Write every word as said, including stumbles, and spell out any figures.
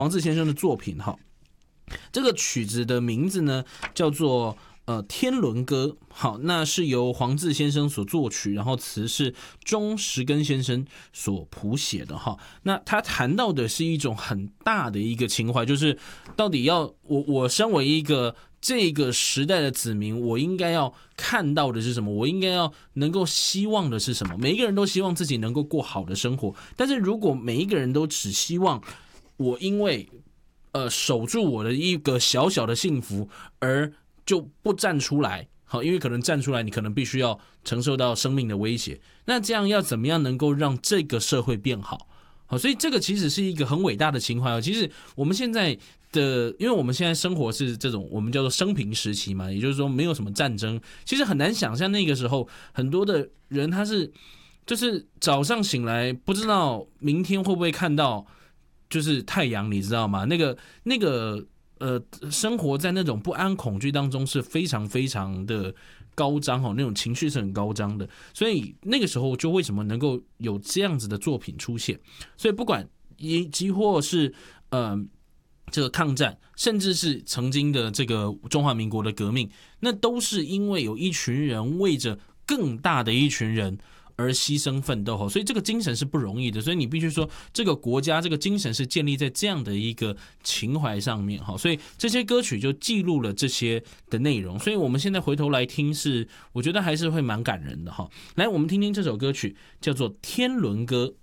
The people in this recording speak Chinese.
黄自先生的作品哈。这个曲子的名字呢叫做呃《天伦歌》，好，那是由黄自先生所作曲，然后词是钟石根先生所谱写的哈。那他谈到的是一种很大的一个情怀，就是到底要我我身为一个这个时代的子民，我应该要看到的是什么？我应该要能够希望的是什么？每一个人都希望自己能够过好的生活，但是如果每一个人都只希望我因为呃，守住我的一个小小的幸福，而就不站出来，好，因为可能站出来，你可能必须要承受到生命的威胁。那这样要怎么样能够让这个社会变好？好，所以这个其实是一个很伟大的情怀哦。其实我们现在的，因为我们现在生活是这种我们叫做生平时期嘛，也就是说没有什么战争，其实很难想象那个时候很多的人他是就是早上醒来不知道明天会不会看到。就是太阳，你知道吗？那个那个呃，生活在那种不安恐惧当中是非常非常的高涨哦，那种情绪是很高涨的。所以那个时候就为什么能够有这样子的作品出现？所以不管也即或是呃这个抗战，甚至是曾经的这个中华民国的革命，那都是因为有一群人为着更大的一群人。而牺牲奋斗，所以这个精神是不容易的，所以你必须说这个国家这个精神是建立在这样的一个情怀上面，所以这些歌曲就记录了这些的内容，所以我们现在回头来听是我觉得还是会蛮感人的。来，我们听听这首歌曲叫做《天伦歌》。